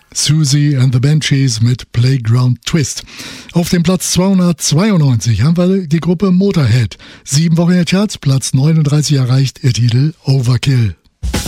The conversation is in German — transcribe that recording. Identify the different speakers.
Speaker 1: Susie and the Banshees mit Playground Twist. Auf dem Platz 292 haben wir die Gruppe Motorhead. 7 Wochen in Charts, Platz 39 erreicht, ihr Titel Overkill.